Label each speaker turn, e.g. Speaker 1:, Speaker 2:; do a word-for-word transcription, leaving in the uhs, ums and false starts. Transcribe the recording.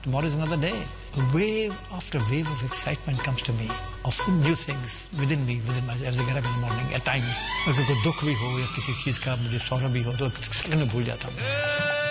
Speaker 1: tomorrow is another day. A wave after wave of excitement comes to me, of new things within me, within myself, as I get up in the morning. At times, अगर कोई दुख भी हो या किसी चीज का मुझे सौरभ भी हो तो सेकंड में भूल जाता हूँ.